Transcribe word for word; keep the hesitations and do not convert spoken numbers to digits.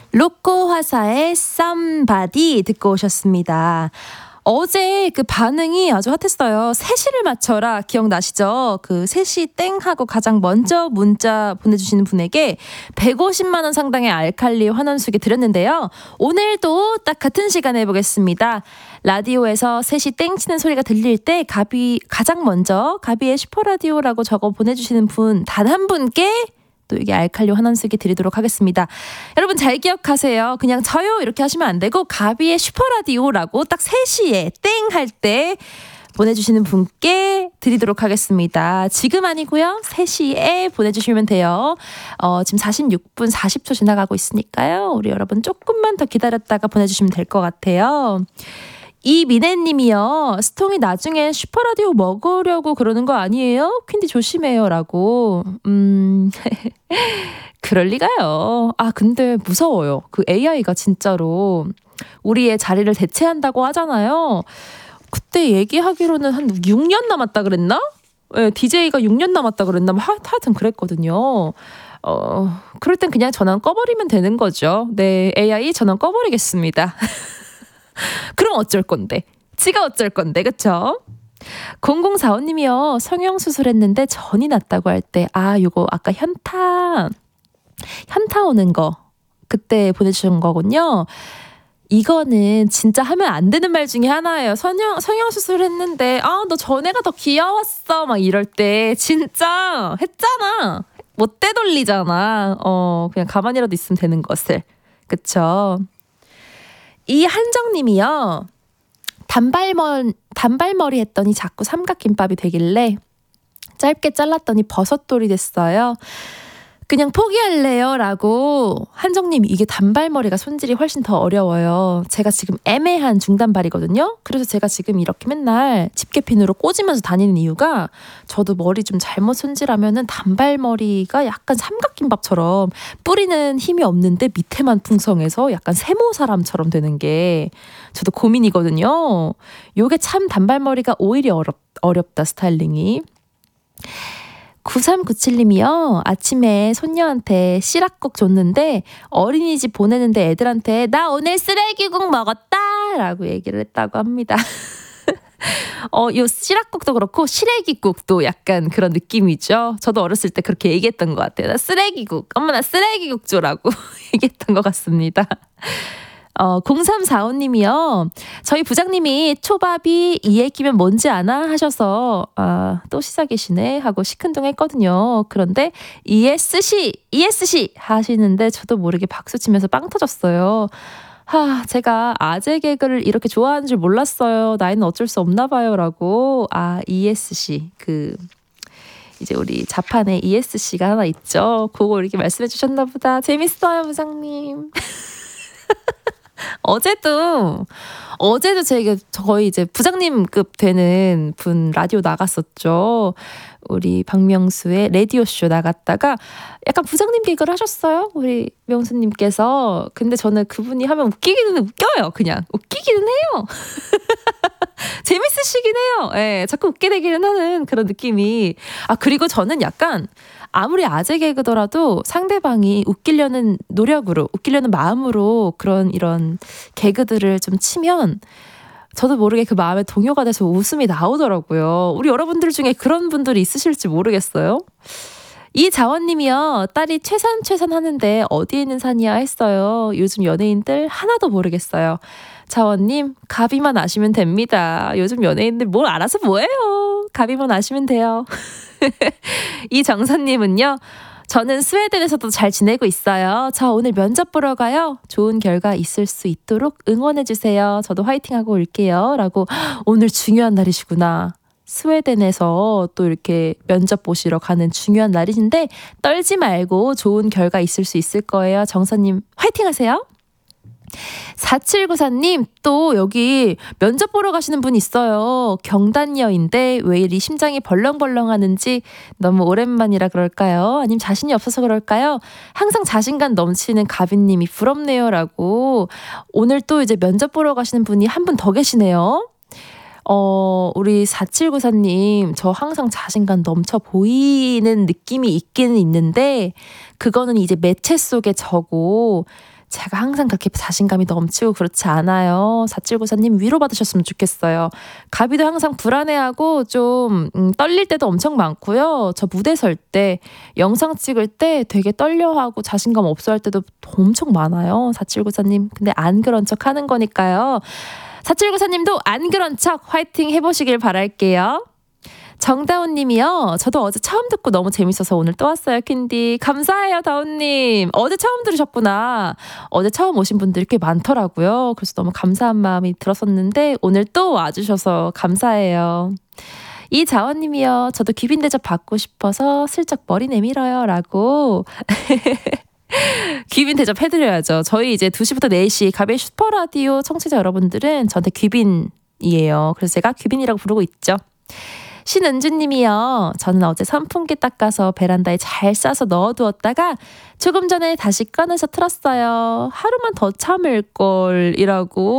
로꼬 화사의 Somebody 듣고 오셨습니다. 어제 그 반응이 아주 핫했어요. 세 시를 맞춰라 기억나시죠? 그 세 시 땡 하고 가장 먼저 문자 보내주시는 분에게 백오십만 원 상당의 알칼리 환원수기 드렸는데요. 오늘도 딱 같은 시간에 해보겠습니다. 라디오에서 세 시 땡 치는 소리가 들릴 때 가비 가장 먼저 가비의 슈퍼라디오라고 적어 보내주시는 분 단 한 분께 또 이게 알칼리 환원수기 드리도록 하겠습니다. 여러분 잘 기억하세요. 그냥 저요 이렇게 하시면 안 되고 가비의 슈퍼라디오라고 딱 세 시에 땡 할 때 보내주시는 분께 드리도록 하겠습니다. 지금 아니고요. 세 시에 보내주시면 돼요. 어, 지금 사십육 분 사십 초 지나가고 있으니까요. 우리 여러분 조금만 더 기다렸다가 보내주시면 될 것 같아요. 이민혜님이요. 스통이 나중에 슈퍼라디오 먹으려고 그러는 거 아니에요? 퀸디 조심해요 라고. 음 그럴 리가요. 아 근데 무서워요. 그 에이아이가 진짜로 우리의 자리를 대체한다고 하잖아요. 그때 얘기하기로는 한 육 년 남았다 그랬나? 네, 디제이가 육 년 남았다 그랬나? 하, 하여튼 그랬거든요. 어, 그럴 땐 그냥 전원 꺼버리면 되는 거죠. 네, 에이아이 전원 꺼버리겠습니다. 그럼 어쩔 건데? 지가 어쩔 건데, 그쵸? 공공사오님이요. 성형수술 했는데 전이 났다고 할 때, 아, 요거 아까 현타, 현타 오는 거, 그때 보내주신 거군요. 이거는 진짜 하면 안 되는 말 중에 하나예요. 성형, 성형수술 했는데, 아, 너 전에가 더 귀여웠어. 막 이럴 때, 진짜 했잖아. 못 되돌리잖아. 어, 그냥 가만히라도 있으면 되는 것을. 그쵸? 이 한정님이요. 단발머, 단발머리 했더니 자꾸 삼각김밥이 되길래 짧게 잘랐더니 버섯돌이 됐어요. 그냥 포기할래요 라고. 한정님, 이게 단발머리가 손질이 훨씬 더 어려워요. 제가 지금 애매한 중단발이거든요. 그래서 제가 지금 이렇게 맨날 집게핀으로 꽂으면서 다니는 이유가 저도 머리 좀 잘못 손질하면은 단발머리가 약간 삼각김밥처럼 뿌리는 힘이 없는데 밑에만 풍성해서 약간 세모 사람처럼 되는 게 저도 고민이거든요. 요게 참 단발머리가 오히려 어렵, 어렵다 스타일링이. 구삼구칠님이요. 아침에 손녀한테 씨락국 줬는데 어린이집 보내는데 애들한테 나 오늘 쓰레기국 먹었다 라고 얘기를 했다고 합니다. 어, 요 씨락국도 그렇고 시래기국도 약간 그런 느낌이죠. 저도 어렸을 때 그렇게 얘기했던 것 같아요. 나 쓰레기국, 엄마 나 쓰레기국 줘라고 얘기했던 것 같습니다. 어, 공삼사오님이요. 저희 부장님이 초밥이 이에 끼면 뭔지 아나 하셔서 아, 또 시작이시네 하고 시큰둥했거든요. 그런데 이에스씨 이에스씨 하시는데 저도 모르게 박수치면서 빵 터졌어요. 하, 제가 아재 개그를 이렇게 좋아하는 줄 몰랐어요. 나이는 어쩔 수 없나 봐요 라고. 아, 이에스씨 그 이제 우리 자판에 이에스씨가 하나 있죠. 그거 이렇게 말씀해 주셨나 보다. 재밌어요 부장님. 어제도 어제도 제가 거의 이제 부장님급 되는 분 라디오 나갔었죠. 우리 박명수의 라디오쇼 나갔다가 약간 부장님 개그를 하셨어요. 우리 명수님께서. 근데 저는 그분이 하면 웃기기는 웃겨요. 그냥 웃기기는 해요. 재밌으시긴 해요. 예, 자꾸 웃게 되기는 하는 그런 느낌이. 아 그리고 저는 약간 아무리 아재 개그더라도 상대방이 웃기려는 노력으로, 웃기려는 마음으로 그런 이런 개그들을 좀 치면 저도 모르게 그 마음에 동요가 돼서 웃음이 나오더라고요. 우리 여러분들 중에 그런 분들이 있으실지 모르겠어요. 이자원님이요. 딸이 최산 최산 하는데 어디에 있는 산이야 했어요. 요즘 연예인들 하나도 모르겠어요. 자원님 가비만 아시면 됩니다. 요즘 연예인들 뭘 알아서 뭐해요. 가비만 아시면 돼요. 이정선님은요. 저는 스웨덴에서도 잘 지내고 있어요. 저 오늘 면접 보러 가요. 좋은 결과 있을 수 있도록 응원해주세요. 저도 화이팅하고 올게요. 라고. 오늘 중요한 날이시구나. 스웨덴에서 또 이렇게 면접 보시러 가는 중요한 날이신데 떨지 말고 좋은 결과 있을 수 있을 거예요. 정선님 화이팅하세요. 사칠구사님 또 여기 면접 보러 가시는 분 있어요. 경단녀인데 왜 이리 심장이 벌렁벌렁 하는지 너무 오랜만이라 그럴까요? 아니면 자신이 없어서 그럴까요? 항상 자신감 넘치는 가빈님이 부럽네요 라고. 오늘 또 이제 면접 보러 가시는 분이 한 분 더 계시네요. 어, 우리 사칠구사님, 저 항상 자신감 넘쳐 보이는 느낌이 있기는 있는데, 그거는 이제 매체 속의 저고, 제가 항상 그렇게 자신감이 넘치고 그렇지 않아요. 사칠구사님 위로받으셨으면 좋겠어요. 가비도 항상 불안해하고 좀 음, 떨릴 때도 엄청 많고요. 저 무대 설 때 영상 찍을 때 되게 떨려하고 자신감 없어 할 때도 엄청 많아요. 사칠구사님 근데 안 그런 척 하는 거니까요. 사칠구사님도 안 그런 척 화이팅 해보시길 바랄게요. 정다운 님이요. 저도 어제 처음 듣고 너무 재밌어서 오늘 또 왔어요, 캔디. 감사해요, 다운님. 어제 처음 들으셨구나. 어제 처음 오신 분들이 꽤 많더라고요. 그래서 너무 감사한 마음이 들었었는데 오늘 또 와주셔서 감사해요. 이자원 님이요. 저도 귀빈 대접 받고 싶어서 슬쩍 머리 내밀어요. 라고. 귀빈 대접 해드려야죠. 저희 이제 두 시부터 네 시 가비 슈퍼라디오 청취자 여러분들은 저한테 귀빈이에요. 그래서 제가 귀빈이라고 부르고 있죠. 신은주님이요. 저는 어제 선풍기 닦아서 베란다에 잘 싸서 넣어두었다가 조금 전에 다시 꺼내서 틀었어요. 하루만 더 참을걸 이라고